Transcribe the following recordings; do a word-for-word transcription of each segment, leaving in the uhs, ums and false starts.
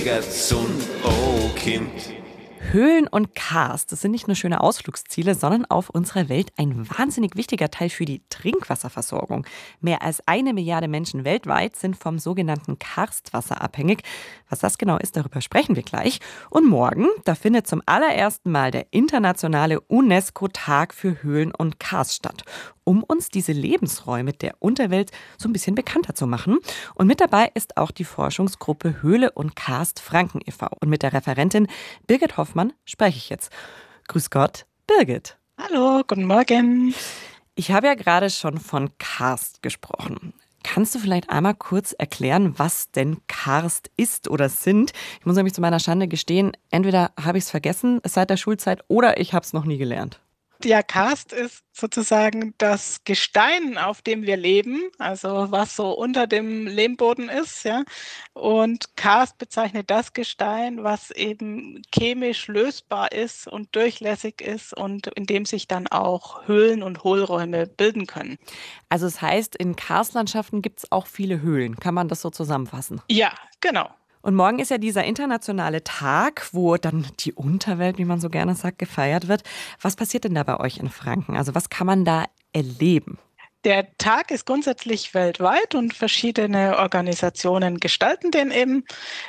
Gesund, oh Kind. Höhlen und Karst, das sind nicht nur schöne Ausflugsziele, sondern auf unserer Welt ein wahnsinnig wichtiger Teil für die Trinkwasserversorgung. Mehr als eine Milliarde Menschen weltweit sind vom sogenannten Karstwasser abhängig. Was das genau ist, darüber sprechen wir gleich. Und morgen, da findet zum allerersten Mal der internationale UNESCO-Tag für Höhlen und Karst statt, um uns diese Lebensräume der Unterwelt so ein bisschen bekannter zu machen. Und mit dabei ist auch die Forschungsgruppe Höhle und Karst Franken e V Und mit der Referentin Birgit Hoffmann spreche ich jetzt. Grüß Gott, Birgit. Hallo, guten Morgen. Ich habe ja gerade schon von Karst gesprochen. Kannst du vielleicht einmal kurz erklären, was denn Karst ist oder sind? Ich muss nämlich zu meiner Schande gestehen, entweder habe ich es vergessen seit der Schulzeit oder ich habe es noch nie gelernt. Ja, Karst ist sozusagen das Gestein, auf dem wir leben, also was so unter dem Lehmboden ist, ja. Und Karst bezeichnet das Gestein, was eben chemisch lösbar ist und durchlässig ist und in dem sich dann auch Höhlen und Hohlräume bilden können. Also es heißt, in Karstlandschaften gibt es auch viele Höhlen. Kann man das so zusammenfassen? Ja, genau. Und morgen ist ja dieser internationale Tag, wo dann die Unterwelt, wie man so gerne sagt, gefeiert wird. Was passiert denn da bei euch in Franken? Also was kann man da erleben? Der Tag ist grundsätzlich weltweit und verschiedene Organisationen gestalten den eben.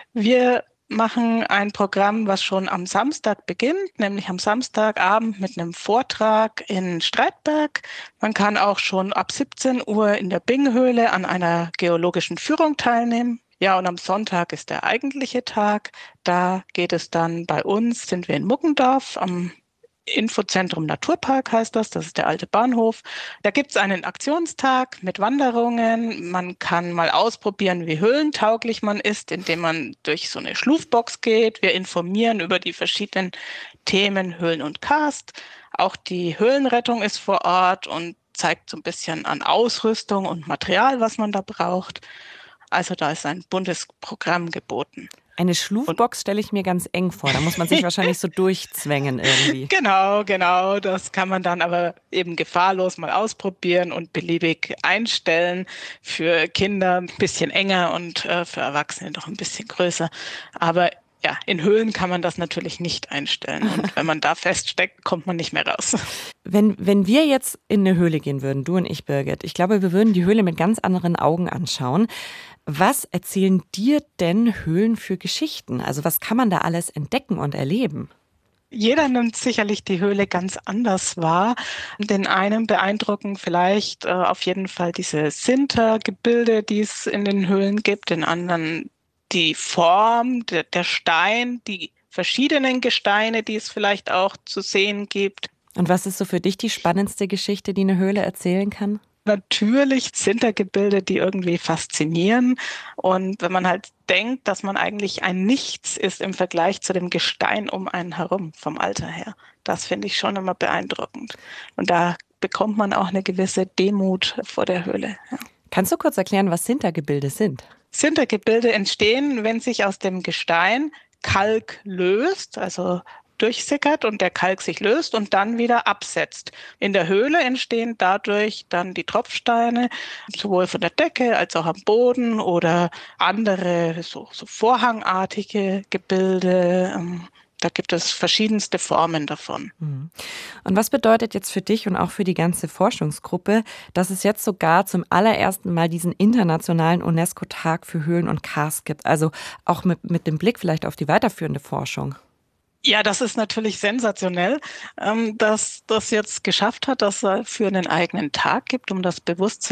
Wir machen ein Programm, was schon am Samstag beginnt, nämlich am Samstagabend mit einem Vortrag in Streitberg. Man kann auch schon ab siebzehn Uhr in der Binghöhle an einer geologischen Führung teilnehmen. Ja, und am Sonntag ist der eigentliche Tag. Da geht es dann bei uns, sind wir in Muggendorf am Infozentrum Naturpark heißt das, das ist der alte Bahnhof. Da gibt es einen Aktionstag mit Wanderungen. Man kann mal ausprobieren, wie höhlentauglich man ist, indem man durch so eine Schlufbox geht. Wir informieren über die verschiedenen Themen Höhlen und Karst. Auch die Höhlenrettung ist vor Ort und zeigt so ein bisschen an Ausrüstung und Material, was man da braucht. Also da ist ein buntes Programm geboten. Eine Schlufbox stelle ich mir ganz eng vor. Da muss man sich wahrscheinlich so durchzwängen irgendwie. Genau, genau. Das kann man dann aber eben gefahrlos mal ausprobieren und beliebig einstellen. Für Kinder ein bisschen enger und äh, für Erwachsene doch ein bisschen größer. Aber ja, in Höhlen kann man das natürlich nicht einstellen. Und wenn man da feststeckt, kommt man nicht mehr raus. Wenn, wenn wir jetzt in eine Höhle gehen würden, du und ich, Birgit, ich glaube, wir würden die Höhle mit ganz anderen Augen anschauen. Was erzählen dir denn Höhlen für Geschichten? Also was kann man da alles entdecken und erleben? Jeder nimmt sicherlich die Höhle ganz anders wahr. Den einen beeindrucken vielleicht äh, auf jeden Fall diese Sintergebilde, die es in den Höhlen gibt, den anderen die Form, der, der Stein, die verschiedenen Gesteine, die es vielleicht auch zu sehen gibt. Und was ist so für dich die spannendste Geschichte, die eine Höhle erzählen kann? Natürlich sind da Gebilde, die irgendwie faszinieren. Und wenn man halt denkt, dass man eigentlich ein Nichts ist im Vergleich zu dem Gestein um einen herum, vom Alter her, das finde ich schon immer beeindruckend. Und da bekommt man auch eine gewisse Demut vor der Höhle. Ja. Kannst du kurz erklären, was Sintergebilde sind? Sintergebilde entstehen, wenn sich aus dem Gestein Kalk löst, also durchsickert und der Kalk sich löst und dann wieder absetzt. In der Höhle entstehen dadurch dann die Tropfsteine, sowohl von der Decke als auch am Boden oder andere so, so vorhangartige Gebilde. Da gibt es verschiedenste Formen davon. Und was bedeutet jetzt für dich und auch für die ganze Forschungsgruppe, dass es jetzt sogar zum allerersten Mal diesen internationalen UNESCO-Tag für Höhlen und Karst gibt? Also auch mit, mit dem Blick vielleicht auf die weiterführende Forschung. Ja, das ist natürlich sensationell, dass das jetzt geschafft hat, dass es für einen eigenen Tag gibt, um das Bewusstsein